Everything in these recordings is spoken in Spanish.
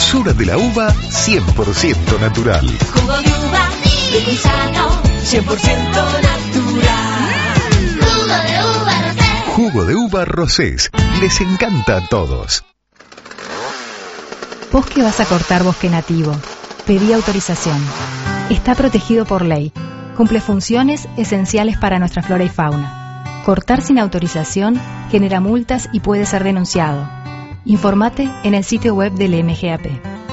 dulzura de la uva 100% natural. Jugo de uva, muy sano, 100% natural. Jugo de uva Rosés. Jugo de uva Rosés. Les encanta a todos. Vos que vas a cortar bosque nativo, pedí autorización. Está protegido por ley. Cumple funciones esenciales para nuestra flora y fauna. Cortar sin autorización genera multas y puede ser denunciado. Informate en el sitio web del MGAP.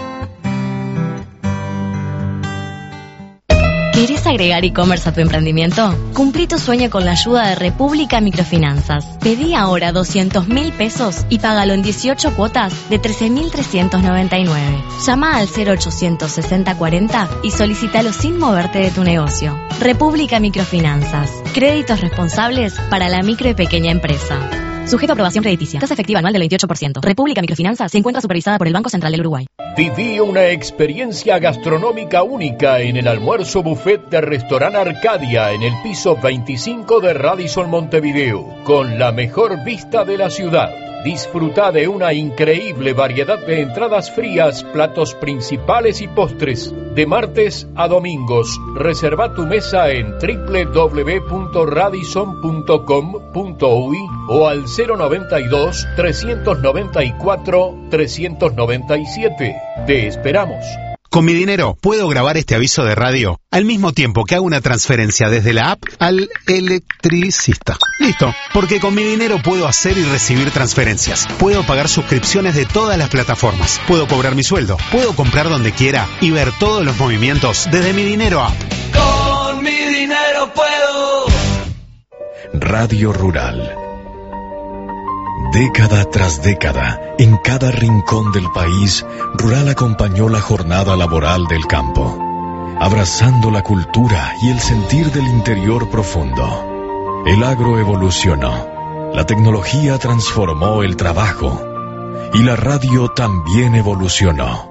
¿Querés agregar e-commerce a tu emprendimiento? Cumplí tu sueño con la ayuda de República Microfinanzas. Pedí ahora 200.000 pesos y págalo en 18 cuotas de 13.399. Llama al 0800 60 40 y solicítalo sin moverte de tu negocio. República Microfinanzas. Créditos responsables para la micro y pequeña empresa. Sujeto a aprobación crediticia. Tasa efectiva anual del 28%. República Microfinanzas se encuentra supervisada por el Banco Central del Uruguay. Viví una experiencia gastronómica única en el almuerzo buffet de Restaurant Arcadia en el piso 25 de Radisson Montevideo, con la mejor vista de la ciudad. Disfruta de una increíble variedad de entradas frías, platos principales y postres. De martes a domingos, reserva tu mesa en www.radisson.com.uy o al 092 394 397. Te esperamos. Con mi dinero puedo grabar este aviso de radio al mismo tiempo que hago una transferencia desde la app al electricista. Listo, porque con mi dinero puedo hacer y recibir transferencias. Puedo pagar suscripciones de todas las plataformas. Puedo cobrar mi sueldo. Puedo comprar donde quiera y ver todos los movimientos desde mi dinero app. Con mi dinero puedo. Radio Rural. Década tras década, en cada rincón del país, Rural acompañó la jornada laboral del campo, abrazando la cultura y el sentir del interior profundo. El agro evolucionó, la tecnología transformó el trabajo y la radio también evolucionó.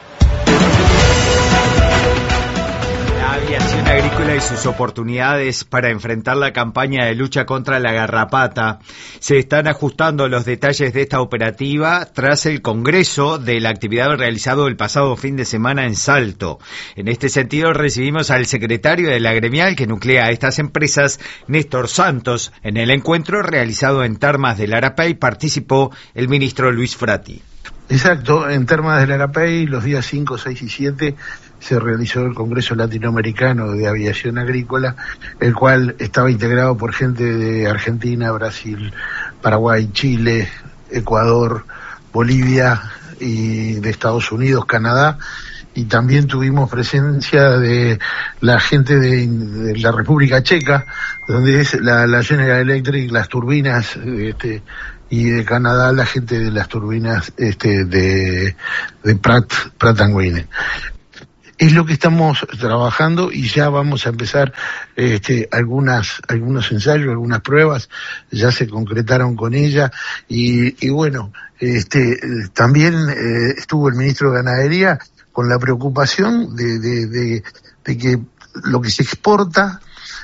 Aviación agrícola y sus oportunidades para enfrentar la campaña de lucha contra la garrapata. Se están ajustando los detalles de esta operativa tras el congreso de la actividad realizado el pasado fin de semana en Salto. En este sentido recibimos al secretario de la gremial que nuclea a estas empresas, Néstor Santos. En el encuentro realizado en Termas del Arapey participó el ministro Luis Frati. Exacto, en Termas del Arapey los días 5, 6 y 7 se realizó el Congreso Latinoamericano de Aviación Agrícola, el cual estaba integrado por gente de Argentina, Brasil, Paraguay, Chile, Ecuador, Bolivia y de Estados Unidos, Canadá, y también tuvimos presencia de la gente de la República Checa, donde es la General Electric, las turbinas, y de Canadá la gente de las turbinas de Pratt & Whitney. Es lo que estamos trabajando y ya vamos a empezar algunos ensayos, algunas pruebas, ya se concretaron con ella y bueno, también estuvo el ministro de Ganadería con la preocupación de que lo que se exporta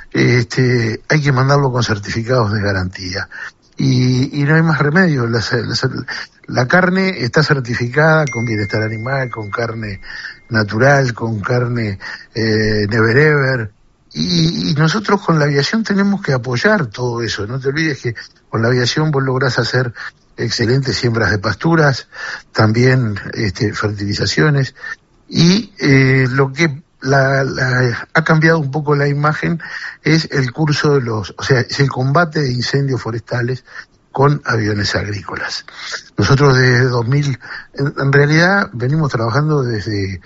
hay que mandarlo con certificados de garantía. Y no hay más remedio, la carne está certificada con bienestar animal, con carne natural, con carne never ever, y nosotros con la aviación tenemos que apoyar todo eso. No te olvides que con la aviación vos lográs hacer excelentes siembras de pasturas, también fertilizaciones, y lo que ha cambiado un poco la imagen es el curso es el combate de incendios forestales con aviones agrícolas. Nosotros desde 2000, en realidad venimos trabajando desde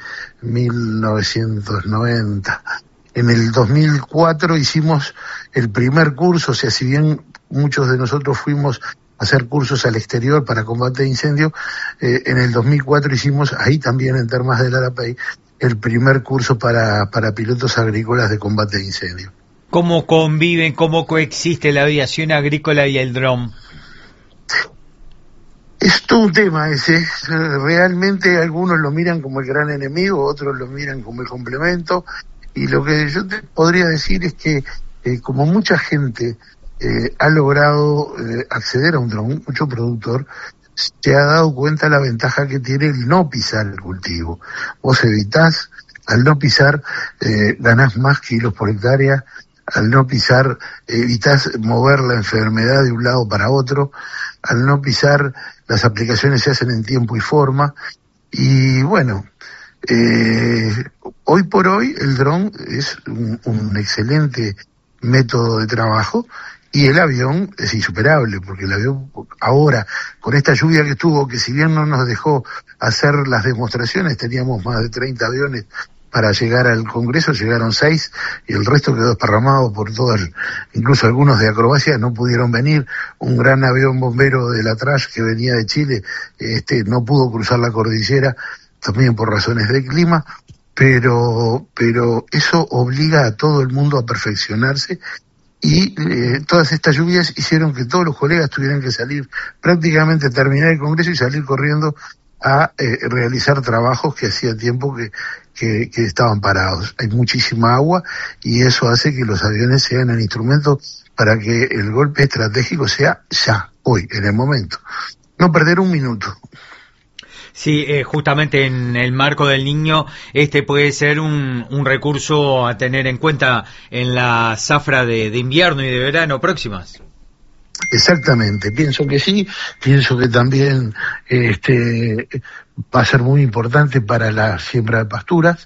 1990. En el 2004 hicimos el primer curso, o sea, si bien muchos de nosotros fuimos a hacer cursos al exterior para combate de incendios, en el 2004 hicimos ahí también en Termas del Arapey el primer curso para pilotos agrícolas de combate de incendio. ¿Cómo conviven, cómo coexiste la aviación agrícola y el dron? Es todo un tema ese. Realmente algunos lo miran como el gran enemigo, otros lo miran como el complemento. Y lo que yo te podría decir es que como mucha gente ha logrado acceder a un dron, mucho productor, se ha dado cuenta la ventaja que tiene el no pisar el cultivo. Vos evitás, al no pisar, ganás más kilos por hectárea, al no pisar, evitás mover la enfermedad de un lado para otro, al no pisar, las aplicaciones se hacen en tiempo y forma, y bueno, hoy por hoy el dron es un excelente método de trabajo, y el avión es insuperable, porque el avión ahora, con esta lluvia que estuvo, que si bien no nos dejó hacer las demostraciones, teníamos más de 30 aviones para llegar al Congreso, llegaron 6 y el resto quedó desparramado por todo incluso algunos de acrobacia no pudieron venir. Un gran avión bombero de la Trash que venía de Chile, no pudo cruzar la cordillera, también por razones de clima, pero eso obliga a todo el mundo a perfeccionarse. Y todas estas lluvias hicieron que todos los colegas tuvieran que salir, prácticamente terminar el Congreso y salir corriendo a realizar trabajos que hacía tiempo que estaban parados. Hay muchísima agua y eso hace que los aviones sean el instrumento para que el golpe estratégico sea ya, hoy, en el momento. No perder un minuto. Sí, justamente en el marco del Niño, puede ser un recurso a tener en cuenta en la zafra de invierno y de verano próximas. Exactamente, pienso que sí, pienso que también va a ser muy importante para la siembra de pasturas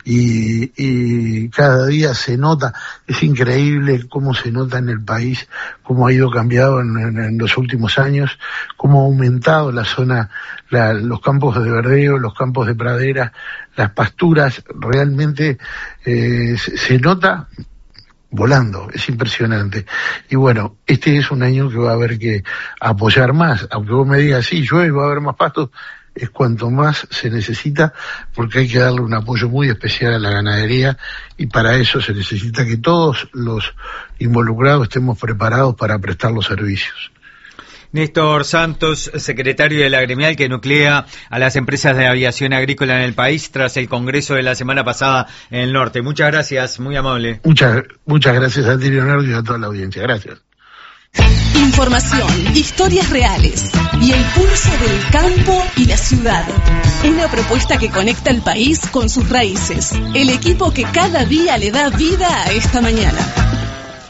y cada día se nota, es increíble cómo se nota en el país, cómo ha ido cambiando en los últimos años, cómo ha aumentado la zona, los campos de verdeo, los campos de pradera, las pasturas, realmente se nota volando, es impresionante. Y bueno, este es un año que va a haber que apoyar más, aunque vos me digas, sí, llueve, va a haber más pastos, es cuanto más se necesita, porque hay que darle un apoyo muy especial a la ganadería, y para eso se necesita que todos los involucrados estemos preparados para prestar los servicios. Néstor Santos, secretario de la gremial que nuclea a las empresas de aviación agrícola en el país tras el congreso de la semana pasada en el norte. Muchas gracias, muy amable. Muchas gracias a ti, Leonardo, y a toda la audiencia. Gracias. Información, historias reales y el pulso del campo y la ciudad. Una propuesta que conecta el país con sus raíces. El equipo que cada día le da vida a esta mañana.